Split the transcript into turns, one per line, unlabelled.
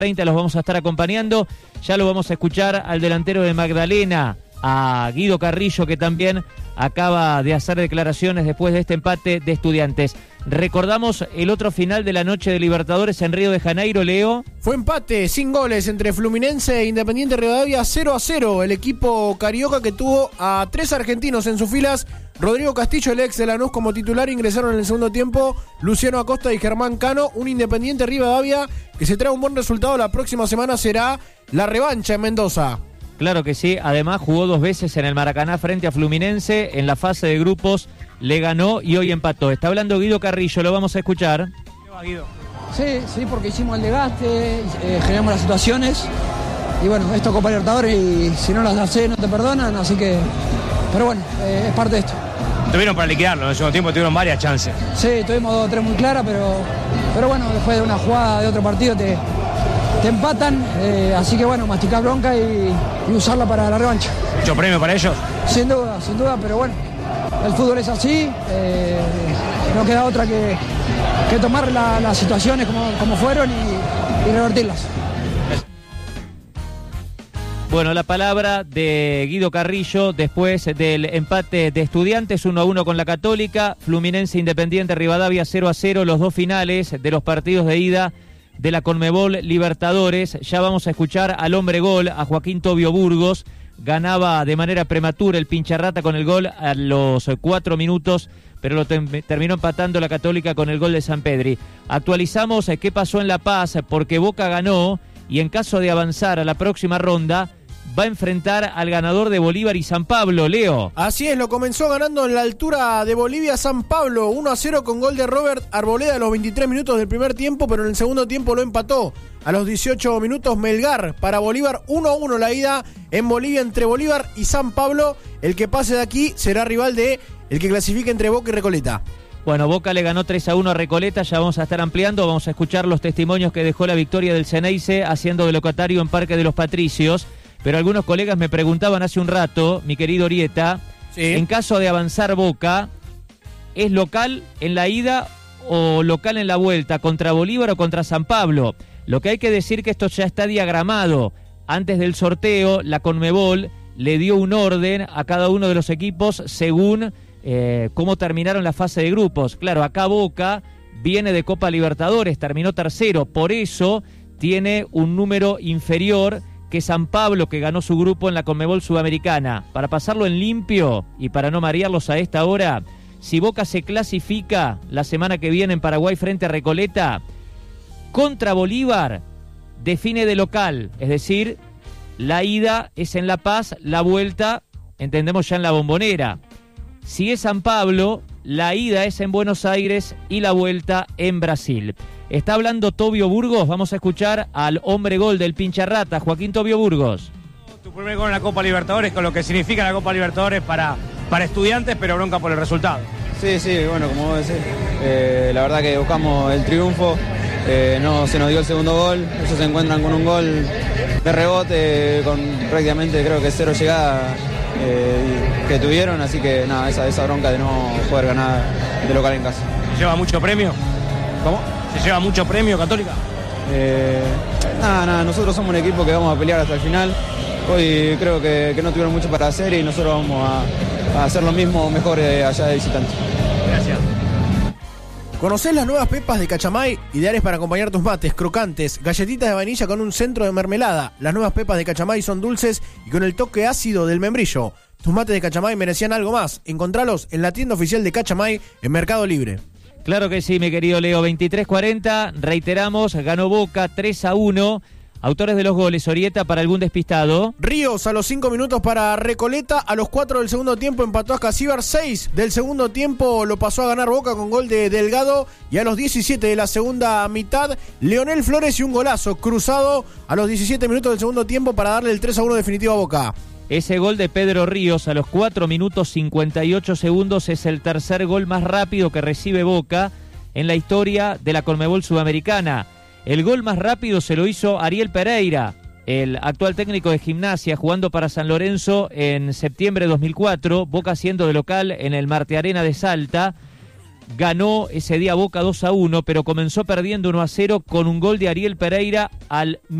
20 los vamos a estar acompañando. Ya lo vamos a escuchar al delantero de Magdalena, a Guido Carrillo, que también acaba de hacer declaraciones después de este empate de Estudiantes. Recordamos el otro final de la noche de Libertadores en Río de Janeiro, Leo.
Fue empate sin goles entre Fluminense e Independiente Rivadavia, 0-0. El equipo carioca, que tuvo a 3 argentinos en sus filas. Rodrigo Castillo, el ex de Lanús, como titular. Ingresaron en el segundo tiempo Luciano Acosta y Germán Cano. Un Independiente Rivadavia que se trae un buen resultado. La próxima semana será la revancha en Mendoza.
Claro que sí, además jugó 2 veces en el Maracaná frente a Fluminense, en la fase de grupos le ganó y hoy empató. Está hablando Guido Carrillo, lo vamos a escuchar.
Guido. Sí, porque hicimos el desgaste, generamos las situaciones y bueno, esto es Copa Libertadores y si no las haces no te perdonan, así que, pero bueno, es parte de esto.
Tuvieron para liquidarlo, en el segundo tiempo tuvieron varias chances.
Sí, tuvimos 2 o 3 muy claras, pero bueno, después de una jugada de otro partido te empatan, así que bueno, masticar bronca y usarla para la revancha.
¿Mucho premio para ellos?
Sin duda, pero bueno, el fútbol es así, no queda otra que tomar las situaciones como fueron y revertirlas.
Bueno, la palabra de Guido Carrillo después del empate de Estudiantes 1-1 con la Católica, Fluminense Independiente Rivadavia 0-0, los 2 finales de los partidos de ida de la Conmebol Libertadores. Ya vamos a escuchar al hombre gol, a Joaquín Tobio Burgos. Ganaba de manera prematura el Pincharrata con el gol a los 4 minutos, pero lo terminó empatando la Católica con el gol de Sampedri. Actualizamos qué pasó en La Paz, porque Boca ganó y en caso de avanzar a la próxima ronda va a enfrentar al ganador de Bolívar y San Pablo, Leo.
Así es, lo comenzó ganando en la altura de Bolivia San Pablo, 1-0 con gol de Robert Arboleda a los 23 minutos del primer tiempo, pero en el segundo tiempo lo empató. A los 18 minutos Melgar para Bolívar, 1-1 la ida en Bolivia entre Bolívar y San Pablo. El que pase de aquí será rival de el que clasifique entre Boca y Recoleta.
Bueno, Boca le ganó 3-1 a Recoleta, ya vamos a estar ampliando, vamos a escuchar los testimonios que dejó la victoria del Ceneice haciendo de locatario en Parque de los Patricios. Pero algunos colegas me preguntaban hace un rato, mi querido Orieta, sí, en caso de avanzar Boca, ¿es local en la ida o local en la vuelta? ¿Contra Bolívar o contra San Pablo? Lo que hay que decir que esto ya está diagramado. Antes del sorteo, la Conmebol le dio un orden a cada uno de los equipos según cómo terminaron la fase de grupos. Claro, acá Boca viene de Copa Libertadores, terminó tercero, por eso tiene un número inferior que San Pablo, que ganó su grupo en la Conmebol Sudamericana. Para pasarlo en limpio y para no marearlos a esta hora, si Boca se clasifica la semana que viene en Paraguay frente a Recoleta, contra Bolívar define de local, es decir, la ida es en La Paz, la vuelta, entendemos, ya en la Bombonera. Si es San Pablo, la ida es en Buenos Aires y la vuelta en Brasil. Está hablando Tobio Burgos, vamos a escuchar al hombre gol del Pincharrata, Joaquín Tobio Burgos.
Tu primer gol en la Copa Libertadores, con lo que significa la Copa Libertadores para Estudiantes, pero bronca por el resultado.
Sí, bueno, como vos decís, la verdad que buscamos el triunfo, no se nos dio el segundo gol, ellos se encuentran con un gol de rebote, con prácticamente creo que 0 llegadas que tuvieron, así que nada, esa bronca de no poder ganar de local en casa.
¿Se lleva mucho premio?
¿Cómo?
¿Se lleva mucho premio Católica?
Nada, nosotros somos un equipo que vamos a pelear hasta el final. Hoy creo que no tuvieron mucho para hacer y nosotros vamos a hacer lo mismo, mejor allá de visitante.
Gracias.
¿Conocés las nuevas pepas de Cachamay? Ideales para acompañar tus mates, crocantes, galletitas de vainilla con un centro de mermelada. Las nuevas pepas de Cachamay son dulces y con el toque ácido del membrillo. Tus mates de Cachamay merecían algo más. Encontralos en la tienda oficial de Cachamay en Mercado Libre.
Claro que sí, mi querido Leo. 23:40, reiteramos, ganó Boca 3-1. Autores de los goles, Orieta, para algún despistado.
Ríos a los 5 minutos para Recoleta, a los 4 del segundo tiempo empató a Casíbar, 6 del segundo tiempo lo pasó a ganar Boca con gol de Delgado y a los 17 de la segunda mitad, Leonel Flores y un golazo cruzado a los 17 minutos del segundo tiempo para darle el 3-1 definitivo a Boca.
Ese gol de Pedro Ríos a los 4 minutos 58 segundos es el tercer gol más rápido que recibe Boca en la historia de la Conmebol Sudamericana. El gol más rápido se lo hizo Ariel Pereira, el actual técnico de Gimnasia, jugando para San Lorenzo en septiembre de 2004, Boca siendo de local en el Marte Arena de Salta. ganó ese día Boca 2-1, pero comenzó perdiendo 1-0 con un gol de Ariel Pereira al